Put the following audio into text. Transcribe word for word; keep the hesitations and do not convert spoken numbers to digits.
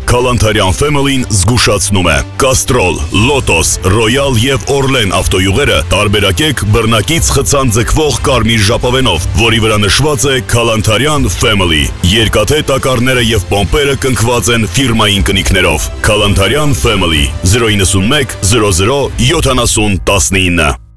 Քալանթարյան Family-ն զգուշացնում է. Castrol, Lotus, Royal եւ Orlen ավտոյուղերը տարբերակեք բռնակից խցան ձգվող կարմիր ժապավենով, որի վրա նշված է Քալանթարյան Family։ Երկաթե տակառները եւ պոմպերը կնքված են ֆիրմային կնիքներով։ Քալանթարյան Family զրո իննսուն մեկ զրո զրո յոթանասուն տասնինը